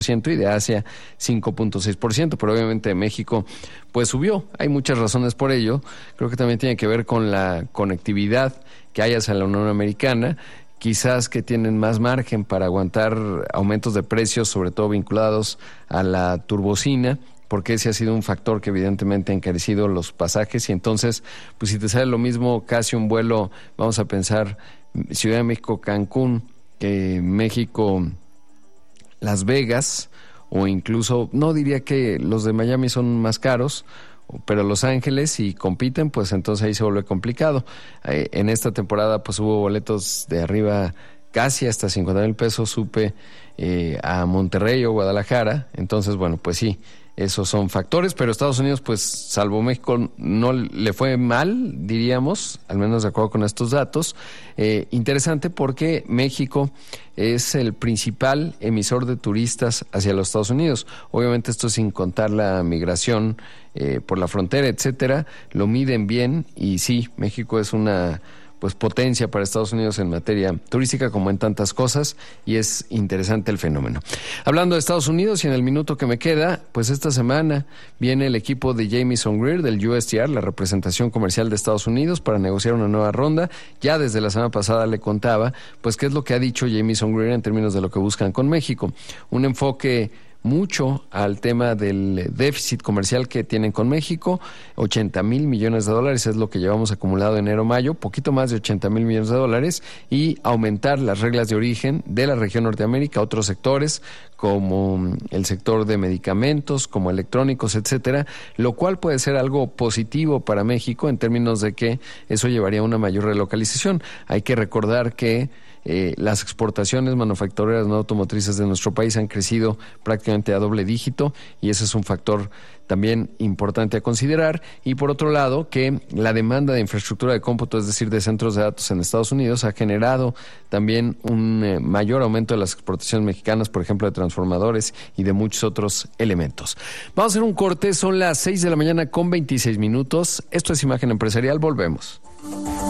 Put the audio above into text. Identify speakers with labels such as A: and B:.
A: y de Asia 5.6%, pero obviamente México pues subió. Hay muchas razones por ello. Creo que también tiene que ver con la conectividad que hay hacia la Unión Americana, quizás que tienen más margen para aguantar aumentos de precios, sobre todo vinculados a la turbocina, porque ese ha sido un factor que evidentemente ha encarecido los pasajes, y entonces, pues si te sale lo mismo casi un vuelo, vamos a pensar Ciudad de México, Cancún, que México, Las Vegas, o incluso, no diría que los de Miami son más caros, pero Los Ángeles, si compiten, pues entonces ahí se vuelve complicado. En esta temporada pues hubo boletos de arriba casi hasta 50,000 pesos, supe, a Monterrey o Guadalajara. Entonces, bueno, pues sí, esos son factores, pero Estados Unidos, pues salvo México, no le fue mal, diríamos, al menos de acuerdo con estos datos. Interesante porque México es el principal emisor de turistas hacia los Estados Unidos. Obviamente esto sin contar la migración por la frontera, etcétera. Lo miden bien y sí, México es una pues potencia para Estados Unidos en materia turística como en tantas cosas, y es interesante el fenómeno. Hablando de Estados Unidos, y en el minuto que me queda, pues esta semana viene el equipo de Jamieson Greer del USTR, la representación comercial de Estados Unidos, para negociar una nueva ronda. Ya desde la semana pasada le contaba pues qué es lo que ha dicho Jamieson Greer en términos de lo que buscan con México. Un enfoque mucho al tema del déficit comercial que tienen con México. 80,000 millones de dólares es lo que llevamos acumulado enero-mayo, poquito más de 80,000 millones de dólares, y aumentar las reglas de origen de la región Norteamérica a otros sectores como el sector de medicamentos, como electrónicos, etcétera, lo cual puede ser algo positivo para México en términos de que eso llevaría a una mayor relocalización. Hay que recordar que las exportaciones manufactureras no automotrices de nuestro país han crecido prácticamente a doble dígito, y ese es un factor también importante a considerar. Y por otro lado, que la demanda de infraestructura de cómputo, es decir, de centros de datos en Estados Unidos, ha generado también un mayor aumento de las exportaciones mexicanas, por ejemplo, de transformadores y de muchos otros elementos. Vamos a hacer un corte, son las 6 de la mañana con 26 minutos. Esto es Imagen Empresarial, volvemos.